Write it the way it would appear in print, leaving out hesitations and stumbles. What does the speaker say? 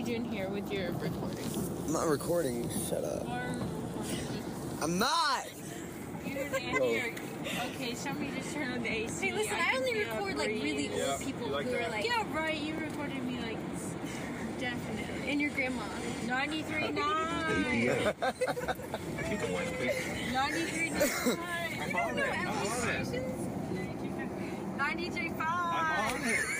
doing here with your recording? I'm not recording. Shut up. I'm not! Okay, somebody just turn on the AC. Hey, listen, I only record like really old people who are like... Yeah, right, you recorded me like... Definitely. And your grandma. 93.9! 93.9! I'm on it. 93.5!